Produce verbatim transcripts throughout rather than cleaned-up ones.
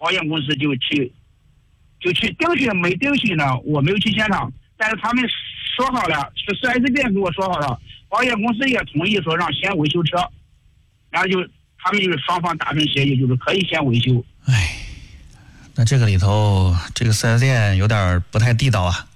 保险公司就去就去定序，没定序呢，我没有去现场，但是他们说好了，是 四 S 店给我说好了，保险公司也同意说让先维修车，然后就他们就是双方达成协议，就是可以先维修。 哎，那这个里头这个 四 S 店有点不太地道啊。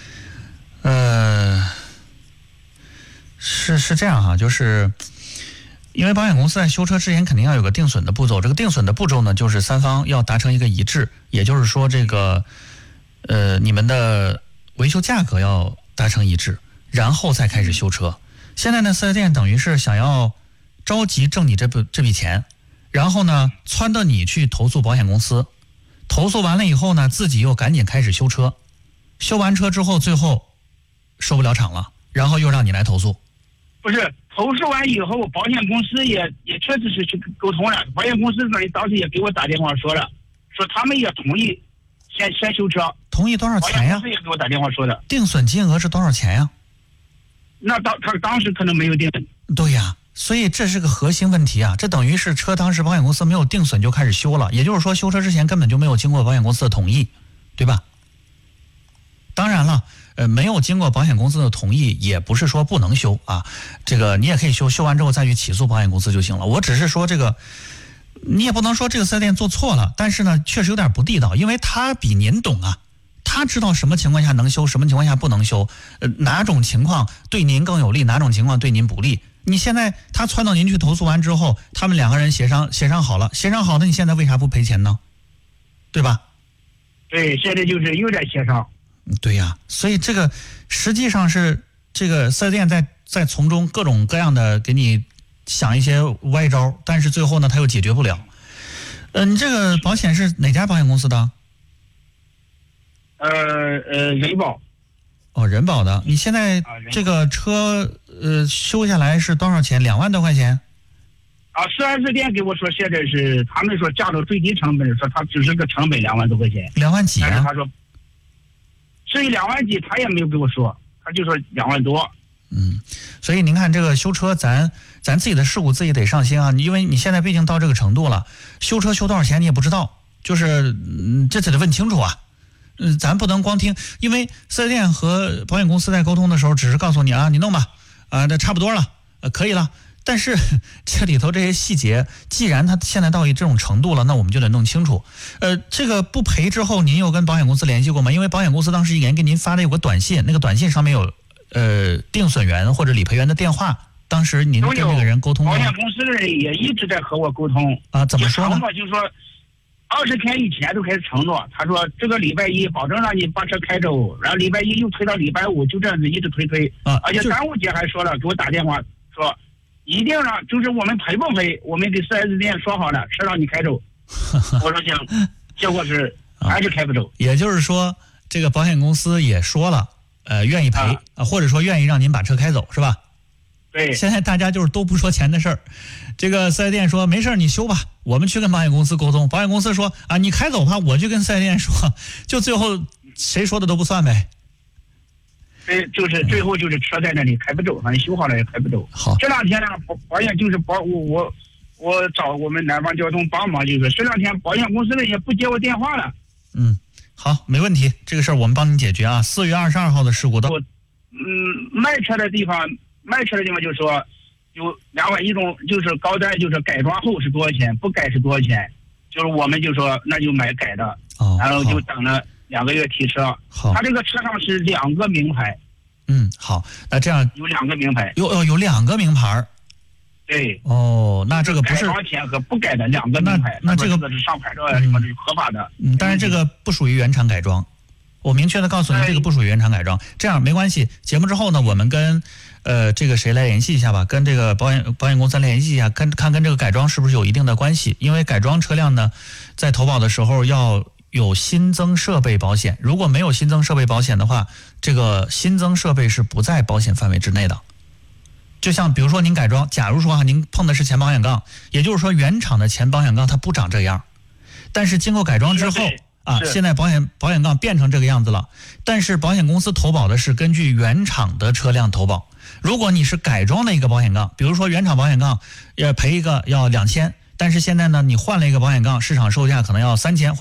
呃，是是这样哈，就是因为保险公司在修车之前肯定要有个定损的步骤，这个定损的步骤呢，就是三方要达成一个一致，也就是说这个呃你们的维修价格要达成一致，然后再开始修车。现在呢 四 S 店等于是想要着急挣你这笔这笔钱，然后呢撺掇你去投诉保险公司，投诉完了以后呢自己又赶紧开始修车，修完车之后最后受不了场了，然后又让你来投诉。 不是投诉完以后，保险公司也也确实是去沟通了，保险公司那里当时也给我打电话说了，说他们也同意先先修车。 同意多少钱呀？ 保险公司也给我打电话说的。 定损金额是多少钱呀？ 那当他当时可能没有定。 对呀，所以这是个核心问题啊！这等于是车当时保险公司没有定损就开始修了，也就是说修车之前根本就没有经过保险公司的同意，对吧？当然了。呃，没有经过保险公司的同意，也不是说不能修啊。这个你也可以修，修完之后再去起诉保险公司就行了。我只是说这个，你也不能说这个四 S 店做错了，但是呢，确实有点不地道，因为他比您懂啊，他知道什么情况下能修，什么情况下不能修，呃，哪种情况对您更有利，哪种情况对您不利。你现在他撺掇您去投诉完之后，他们两个人协商协商好了，协商好了，你现在为啥不赔钱呢？对吧？ 对，现在就是有点协商。 对呀，所以这个实际上是这个四 S 店在在从中各种各样的给你想一些歪招，但是最后呢他又解决不了。呃，你这个保险是哪家保险公司的？ 呃呃，人保。 哦，人保的。你现在这个车呃修下来是多少钱？两万多块钱？ 啊，四 S 店给我说现在是他们说降到最低成本，说他只是个成本两万多块钱。 两万几啊？ 但是他说。至于两万几，他也没有跟我说，他就说两万多。 嗯，所以您看这个修车，咱咱自己的事故自己得上心啊，因为你现在毕竟到这个程度了，修车修多少钱你也不知道，就是嗯，这得问清楚啊。嗯，咱不能光听，因为四 S 店和保险公司在沟通的时候，只是告诉你啊，你弄吧，啊，那差不多了，呃，可以了。但是这里头这些细节，既然他现在到这种程度了，那我们就得弄清楚。呃，这个不赔之后，您有跟保险公司联系过吗？因为保险公司当时也给您发的有个短信，那个短信上面有呃定损员或者理赔员的电话。当时您跟这个人沟通吗？ 保险公司的人也一直在和我沟通啊，怎么说呢？ 就说二十天以前都开始承诺，他说这个礼拜一保证让你把车开走，然后礼拜一又推到礼拜五，就这样子一直推推啊。 而且端午节还说了，给我打电话说。一定让就是我们赔不赔，我们给 四 S 店说好了，车让你开走。我说行，结果是还是开不走。 也就是说，这个保险公司也说了，呃，愿意赔啊、呃，或者说愿意让您把车开走，是吧？ 对。 现在大家就是都不说钱的事儿。这个 四 S 店说没事你修吧，我们去跟保险公司沟通。保险公司说啊，你开走吧，我就跟 四 S 店说，就最后谁说的都不算呗。 对，就是最后就是车在那里开不走，反正修好了也开不走。 好， 这两天呢，保保险就是保我我我找我们南方交通帮忙，就是这两天保险公司的也不接我电话了。 嗯，好，没问题，这个事儿我们帮您解决啊。四月二十二号的事故到， 嗯，卖车的地方卖车的地方就说有两万，一种就是高端，就是改装后是多少钱，不改是多少钱，就是我们就说那就买改的， 哦、 然后就等了。两个月提车， 好， 他这个车上是两个名牌。 嗯，好，那这样有两个名牌， 有有有两个名牌。 对， 哦，那这个不是改装前和不改的两个名牌， 那那这个是上牌照呀，什么是合法的。 嗯，但是这个不属于原厂改装，我明确的告诉您，这个不属于原厂改装。这样没关系，节目之后呢，我们跟呃这个谁来联系一下吧，跟这个保险保险公司联系一下，跟看跟这个改装是不是有一定的关系，因为改装车辆呢，在投保的时候要有新增设备保险，如果没有新增设备保险的话，这个新增设备是不在保险范围之内的。就像比如说您改装，假如说啊您碰的是前保险杠，也就是说原厂的前保险杠它不长这样，但是经过改装之后啊，现在保险保险杠变成这个样子了，但是保险公司投保的是根据原厂的车辆投保。如果你是改装的一个保险杠，比如说原厂保险杠要赔一个要两千，但是现在呢你换了一个保险杠，市场售价可能要三千。